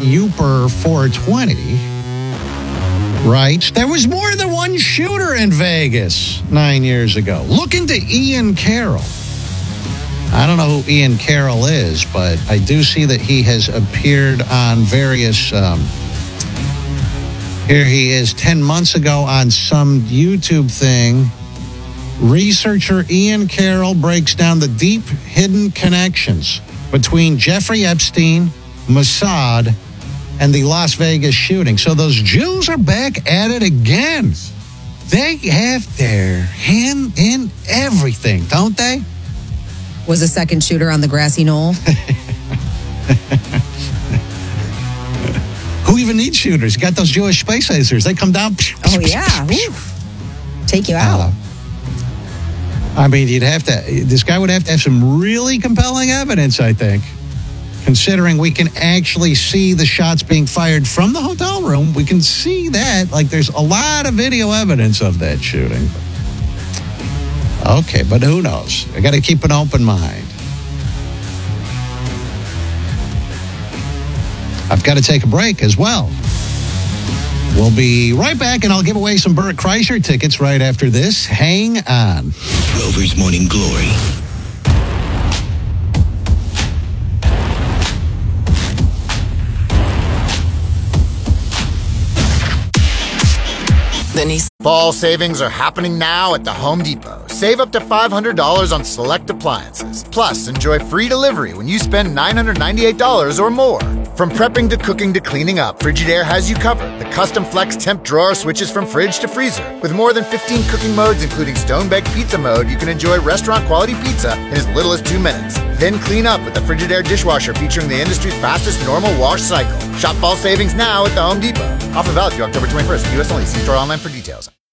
Uper 420 writes, there was more than one shooter in Vegas 9 years ago. Look into Ian Carroll. I don't know who Ian Carroll is, but I do see that he has appeared on various... here he is 10 months ago on some YouTube thing. Researcher Ian Carroll breaks down the deep hidden connections between Jeffrey Epstein, Mossad, and the Las Vegas shooting. So those Jews are back at it again. They have their hand in everything, don't they? Was a second shooter on the grassy knoll. Who even needs shooters? You got those Jewish space lasers. They come down. Oh, yeah. Take you out. I mean, this guy would have to have some really compelling evidence, I think. Considering we can actually see the shots being fired from the hotel room. We can see that. Like, there's a lot of video evidence of that shooting. Okay, but who knows? I got to keep an open mind. I've got to take a break as well. We'll be right back, and I'll give away some Burt Kreischer tickets right after this. Hang on. Rover's Morning Glory. Fall savings are happening now at the Home Depot. Save up to $500 on select appliances. Plus, enjoy free delivery when you spend $998 or more. From prepping to cooking to cleaning up, Frigidaire has you covered. The custom flex temp drawer switches from fridge to freezer. With more than 15 cooking modes, including stone-baked pizza mode, you can enjoy restaurant-quality pizza in as little as 2 minutes. Then clean up with the Frigidaire dishwasher featuring the industry's fastest normal wash cycle. Shop fall savings now at the Home Depot. Offer valid through October 21st. U.S. only. See store online for details.